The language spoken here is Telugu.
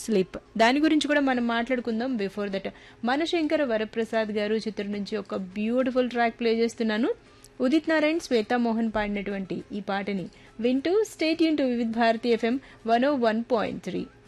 స్లీప్ దాని గురించి కూడా మనం మాట్లాడుకుందాం. బిఫోర్ దట్ మనశంకర వరప్రసాద్ గారు చిత్రం నుంచి ఒక బ్యూటిఫుల్ ట్రాక్ ప్లే చేస్తున్నాను. ఉదిత్ నారాయణ్, శ్వేతా మోహన్ పాడినటువంటి ఈ పాటని వింటూ state Yoon to Vividh Bharati FM 101.3.